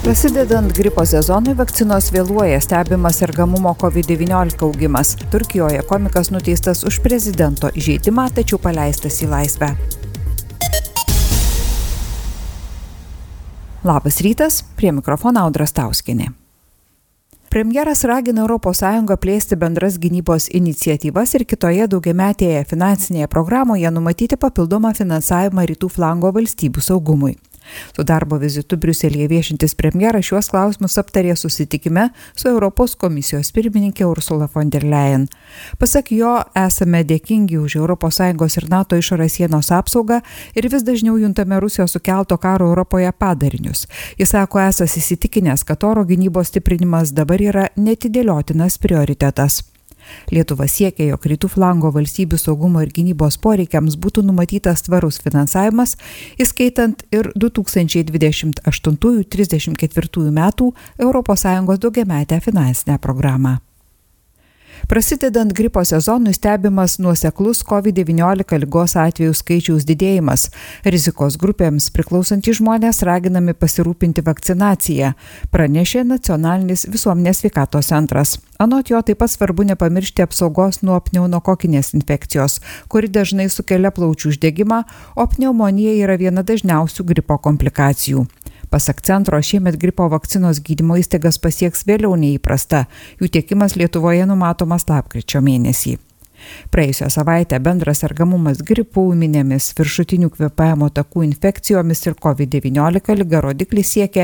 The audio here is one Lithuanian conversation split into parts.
Prasidedant gripo sezonui, vakcinos vėluoja, stebimas sergamumo COVID-19 augimas. Turkijoje komikas nuteistas už prezidento įžeidimą, tačiau paleistas į laisvę. Labas rytas, prie mikrofono Audra Stauskienė. Premjeras ragina ES plėsti bendras gynybos iniciatyvas ir kitoje daugiametėje finansinėje programoje numatyti papildomą finansavimą rytų flango valstybių saugumui. Su darbo vizitu Briuselyje viešintis premjeras šiuos klausimus aptarė susitikime su Europos komisijos pirmininkė Ursula von der Leyen. Pasak jo, esame dėkingi už ES ir NATO išorės sienos apsaugą ir vis dažniau juntame Rusijos sukelto karo Europoje padarinius. Jis sako, esas įsitikinęs, kad oro gynybos stiprinimas dabar yra neatidėliotinas prioritetas. Lietuva siekia, jog rytų flango valstybių saugumo ir gynybos poreikiams būtų numatytas tvarus finansavimas, įskaitant ir 2028-34 metų ES daugiametę finansinę programą. Prasidedant gripo sezonui stebimas nuoseklus COVID-19 ligos atvejų skaičiaus didėjimas. Rizikos grupėms priklausantys žmonės raginami pasirūpinti vakcinaciją, pranešė Nacionalinis visuomenės sveikatos centras. Anot jo taip pat svarbu nepamiršti apsaugos nuo pneumokokinės infekcijos, kuri dažnai sukelia plaučių uždegimą, o pneumonija yra viena dažniausių gripo komplikacijų. Pasak centro, šiemet gripo vakcinos gydymo įstaigas pasieks vėliau neįprasta. Jų tiekimas Lietuvoje numatomas lapkričio mėnesį. Praėjusią savaitę bendras sergamumas gripu, ūminėmis, viršutinių kvėpavimo takų infekcijomis ir COVID-19 liga rodiklis siekė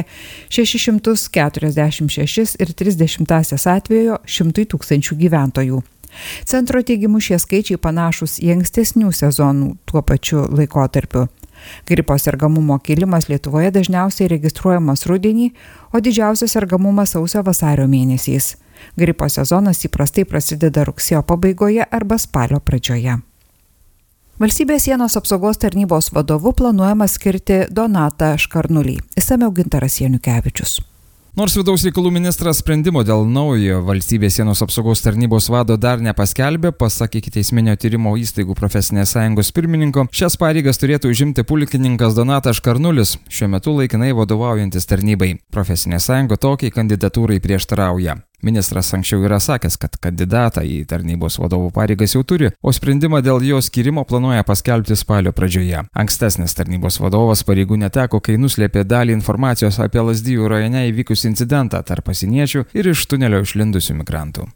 646 ir 30 atvejo 100 tūkstančių gyventojų. Centro teigimu šie skaičiai panašus į ankstesnių sezonų tuo pačiu laikotarpiu. Gripo sergamumo kilimas Lietuvoje dažniausiai registruojamas rudenį, o didžiausias sergamumas sausio-vasario mėnesiais. Gripo sezonas įprastai prasideda rugsėjo pabaigoje arba spalio pradžioje. Valstybės sienos apsaugos tarnybos vadovu planuojama skirti Donatą Škarnulį. Išsamiau Gintaras Janukevičius. Nors vidaus reikalų ministras sprendimo dėl naujo valstybės sienos apsaugos tarnybos vado dar nepaskelbė, pasak ikiteisminio tyrimo įstaigų profesinės sąjungos pirmininko, šias pareigas turėtų užimti pulkininkas Donatas Škarnulis, šiuo metu laikinai vadovaujantis tarnybai. Profesinė sąjunga tokiai kandidatūrai prieštarauja. Ministras anksčiau yra sakęs, kad kandidatą į tarnybos vadovų pareigas jau turi, o sprendimą dėl jo skyrimo planuoja paskelbti spalio pradžioje. Ankstesnis tarnybos vadovas pareigų neteko, kai nuslėpė dalį informacijos apie Lazdijų rajone įvykusį incidentą tarp pasieniečių ir iš tunelio išlindusių migrantų.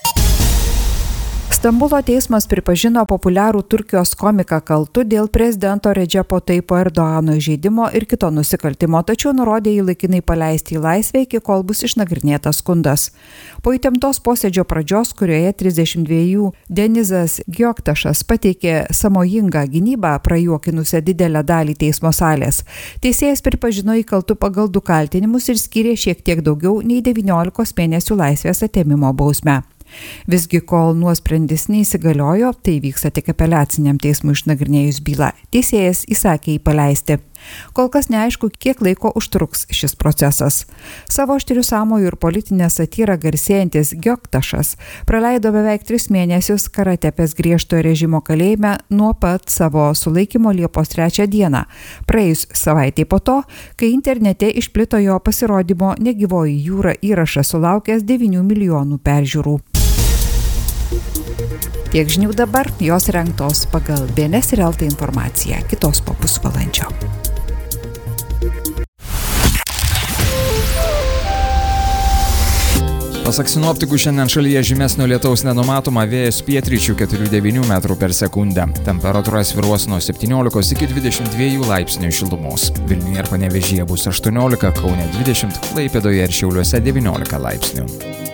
Stambulo teismas pripažino populiarų Turkijos komiką kaltu dėl prezidento Redžepo Tayyipo Erdoğano įžeidimo ir kito nusikaltimo, tačiau nurodė jį laikinai paleisti į laisvę, iki kol bus išnagrinėtas skundas. Po įtemptos posėdžio pradžios, kurioje 32 Denizas Gyoktašas pateikė sąmojingą gynybą, prajuokinusią didelę dalį teismo salės, teisėjas pripažino jį kaltu pagal 2 kaltinimus ir skyrė šiek tiek daugiau nei 19 mėnesių laisvės atėmimo bausmę. Visgi, kol nuosprendis neįsigaliojo, tai vyksta tik apeliaciniam teismui išnagrinėjus bylą. Teisėjas įsakė jį paleisti. Kol kas neaišku, kiek laiko užtruks šis procesas. Savo aštrių sąmojų ir politinę satyrą garsėjantis Gyoktašas praleido beveik 3 mėnesius Karatepės griežtojo režimo kalėjime nuo pat savo sulaikymo Liepos 3 dieną, praėjus savaitei po to, kai internete išplito jo pasirodymo Negyvoji jūra įrašas sulaukęs 9 milijonų peržiūrų. Tiek žinių dabar, jos rengtos pagal BNS ir LT informaciją, kitos po pusvalandžio. Pasak sinoptikų, šiandien šalyje žymesnio lietaus nenumatoma, vėjas pietryčių 4–9 metrų per sekundę. Temperatūra svyruos nuo 17 iki 22 laipsnių šilumos. Vilniuje ir Panevėžyje bus 18, Kaune 20, Klaipėdoje ir Šiauliuose 19 laipsnių.